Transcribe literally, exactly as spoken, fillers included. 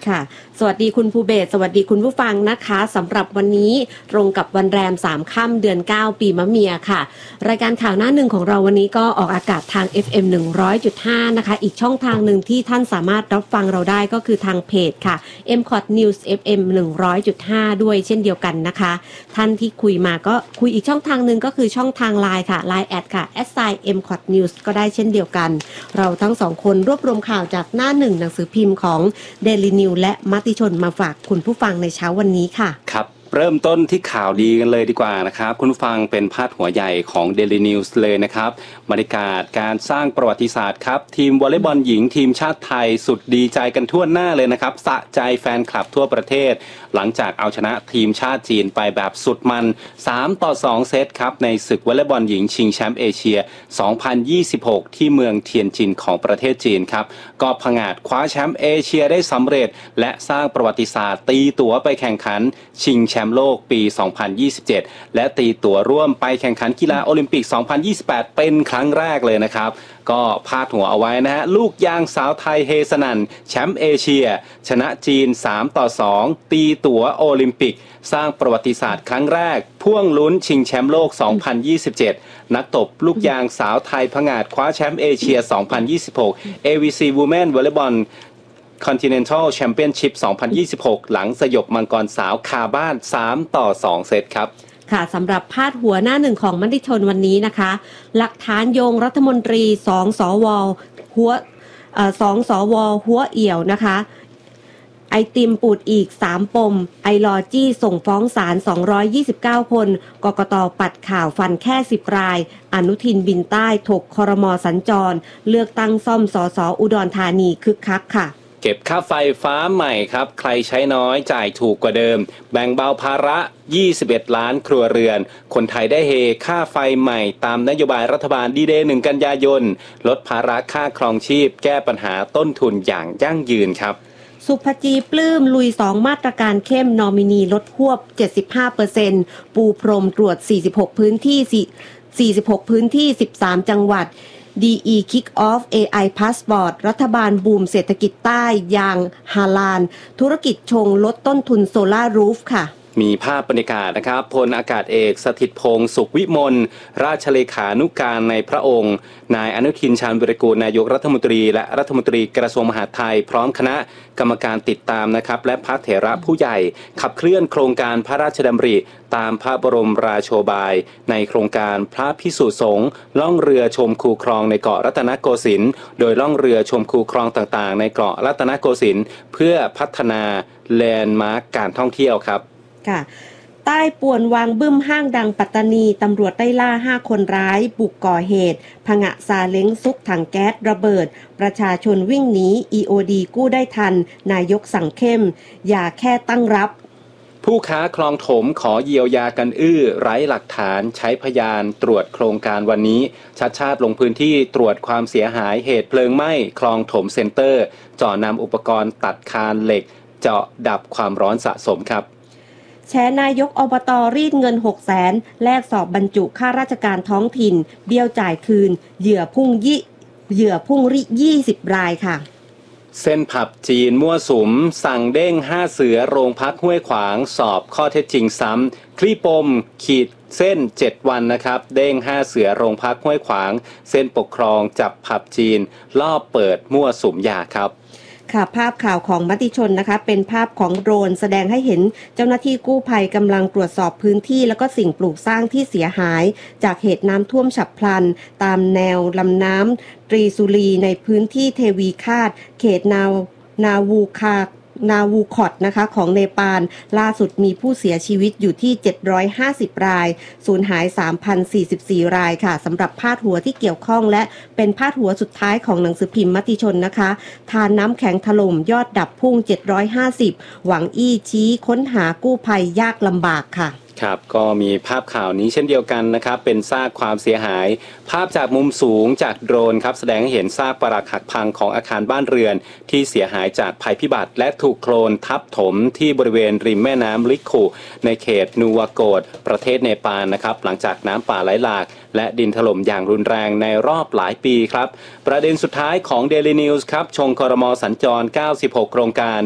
ค่ะสวัสดีคุณภูเบศสวัสดีคุณผู้ฟังนะคะสำหรับวันนี้ตรงกับวันแรมสามค่ำเดือนเก้าปีมะเมียค่ะรายการข่าวหน้าหนึ่งของเราวันนี้ก็ออกอากาศทาง เอฟ เอ็ม หนึ่งร้อยจุดห้า นะคะอีกช่องทางหนึ่งที่ท่านสามารถรับฟังเราได้ก็คือทางเพจค่ะ เอ็ม คอท News เอฟ เอ็ม หนึ่งร้อยจุดห้า ด้วยเช่นเดียวกันนะคะท่านที่คุยมาก็คุยอีกช่องทางหนึ่งก็คือช่องทาง ไลน์ ค่ะ ไลน์ แอด ค่ะ แอท ไซน์ เอ็ม คอท News ก็ได้เช่นเดียวกันเราทั้งสองคนรวบรวมข่าวจากหน้าหนึ่งหนังสือพิมพ์ของ Daily News และมติชนมาฝากคุณผู้ฟังในเช้าวันนี้ค่ะครับเริ่มต้นที่ข่าวดีกันเลยดีกว่านะครับคุณผู้ฟังเป็นพาดหัวใหญ่ของ Daily News เลยนะครับบรรยากาศการสร้างประวัติศาสตร์ครับทีมวอลเลย์บอลหญิงทีมชาติไทยสุดดีใจกันทั่วหน้าเลยนะครับสะใจแฟนคลับทั่วประเทศหลังจากเอาชนะทีมชาติจีนไปแบบสุดมันสามต่อสองเซตครับในศึกวอลเลย์บอลหญิงชิงแชมป์เอเชียสองพันยี่สิบหกที่เมืองเทียนจินของประเทศจีนครับก็ผงาดคว้าแชมป์เอเชียได้สำเร็จและสร้างประวัติศาสตร์ตีตั๋วไปแข่งขันชิงแชมป์โลกปีสองพันยี่สิบเจ็ดและตีตั๋วร่วมไปแข่งขันกีฬาโอลิมปิกสองพันยี่สิบแปดเป็นครั้งแรกเลยนะครับก็พาดหัวเอาไว้นะฮะลูกยางสาวไทยเฮสนันแชมป์เอเชียชนะจีนสามต่อสองตีตั๋วโอลิมปิกสร้างประวัติศาสตร์ครั้งแรกพ่วงลุ้นชิงแชมป์โลกสองพันยี่สิบเจ็ดนักตบลูกยางสาวไทยผงาดคว้าแชมป์เอเชียสองพันยี่สิบหก เอ วี ซี Women Volleyball Continental Championship สองพันยี่สิบหกหลังสยบมังกรสาวคาบ้านสามต่อสองเซตครับค่ะสำหรับพาดหัวหน้าหนึ่งของมติชนวันนี้นะคะหลักฐานโยงรัฐมนตรีสองสวหัวเอ่อสองสวหัวเอี่ยวนะคะไอติมปูดอีกสามปมไอลอจี้ส่งฟ้องศาลสองร้อยยี่สิบเก้าคนกกตปัดข่าวฟันแค่สิบรายอนุทินบินใต้ถกครม.สัญจรเลือกตั้งซ่อมสสอุดรธานีคึกคักค่ะเก็บค่าไฟฟ้าใหม่ครับใครใช้น้อยจ่ายถูกกว่าเดิมแบ่งเบาภาระยี่สิบเอ็ดล้านครัวเรือนคนไทยได้เฮค่าไฟใหม่ตามนโยบายรัฐบาลดีเดย์หนึ่งกันยายนลดภาระค่าครองชีพแก้ปัญหาต้นทุนอย่างยั่งยืนครับสุภจีปลื้มลุยสองมาตรการเข้มนอมินีลดควบ เจ็ดสิบห้าเปอร์เซ็นต์ ปูพรมตรวจสี่สิบหกพื้นที่สี่สิบหกพื้นที่สิบสามจังหวัด ดี อี Kick Off เอ ไอ Passport รัฐบาลบูมเศรษฐกิจใต้อย่างฮาลาลธุรกิจชงลดต้นทุนโซล่ารูฟค่ะมีภาพบรรยากาศนะครับพลอากาศเอกสถิตพงษ์สุขวิมลราชเลขานุการในพระองค์นายอนุทินชาญวิรากูลนายกรัฐมนตรีและรัฐมนตรีกระทรวงมหาดไทยพร้อมคณะกรรมการติดตามนะครับและพระเถระผู้ใหญ่ขับเคลื่อนโครงการพระราชดำริตามพระบรมราโชบายในโครงการพระภิกษุสงฆ์ล่องเรือชมคูคลองในเกาะรัตนโกสินทร์โดยล่องเรือชมคูคลองต่างๆในเกาะรัตนโกสินทร์เพื่อพัฒนาแลนด์มาร์คการท่องเที่ยวครับค่ะใต้ป่วนวางบึ้มห้างดังปัตตานีตำรวจได้ล่าห้าคนร้ายบุกก่อเหตุผงะซาเล้งซุกถังแก๊สระเบิดประชาชนวิ่งหนี อี โอ ดี กู้ได้ทันนายกสั่งเข้มอย่าแค่ตั้งรับผู้ค้าคลองถมขอเยียวยากันอื้อไร้หลักฐานใช้พยานตรวจโครงการวันนี้ชัดชาติลงพื้นที่ตรวจความเสียหายเหตุเพลิงไหม้คลองถมเซ็นเตอร์เจาะนำอุปกรณ์ตัดคานเหล็กเจาะดับความร้อนสะสมครับแชร์นายกอบต.รีดเงิน หกแสน แลกสอบบรรจุข้าราชการท้องถิ่นเบี้ยวจ่ายคืนเหยื่อพุ่งยี่เหยื่อพุ่งริยี่สิบรายค่ะเส้นผับจีนมั่วสุมสั่งเด้งห้าเสือโรงพักห้วยขวางสอบข้อเท็จจริงซ้ำคลี่ปมขีดเส้นเจ็ดวันนะครับเด้งห้าเสือโรงพักห้วยขวางเส้นปกครองจับผับจีนลอบเปิดมั่วสุมยาครับค่ะภาพข่าวของมติชนนะคะเป็นภาพของโดรนแสดงให้เห็นเจ้าหน้าที่กู้ภัยกำลังตรวจสอบพื้นที่แล้วก็สิ่งปลูกสร้างที่เสียหายจากเหตุน้ำท่วมฉับพลันตามแนวลำน้ำตรีสุรีในพื้นที่เทวีคาดเขตนาวนาวูคานาวูคอตนะคะของเนปาลล่าสุดมีผู้เสียชีวิตอยู่ที่เจ็ดร้อยห้าสิบรายสูญหาย สามพันสี่สิบสี่ รายค่ะสำหรับพาดหัวที่เกี่ยวข้องและเป็นพาดหัวสุดท้ายของหนังสือพิมพ์มติชนนะคะทานน้ำแข็งถล่มยอดดับพุ่งเจ็ดร้อยห้าสิบหวังอี้ชี้ค้นหากู้ภัยยากลำบากค่ะครับก็มีภาพข่าวนี้เช่นเดียวกันนะครับเป็นซากความเสียหายภาพจากมุมสูงจากโดรนครับแสดงให้เห็นซากปรักหักพังของอาคารบ้านเรือนที่เสียหายจากภัยพิบัติและถูกโคลนทับถมที่บริเวณริมแม่น้ำลิคุในเขตนูวาโกดประเทศเนปาลนะครับหลังจากน้ำป่าไหลหลากและดินถล่มอย่างรุนแรงในรอบหลายปีครับประเด็นสุดท้ายของ Daily News ครับชงครม.สัญจรเก้าสิบหกโครงการ